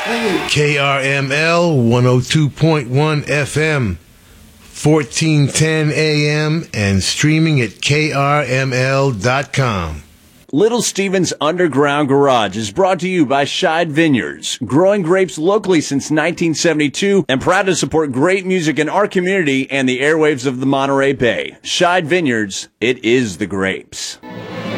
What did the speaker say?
KRML 102.1 FM, 1410 AM, and streaming at krml.com. Little Steven's Underground Garage is brought to you by Scheid Vineyards, growing grapes locally since 1972 and proud to support great music in our community and the airwaves of the Monterey Bay. Scheid Vineyards, it is the grapes.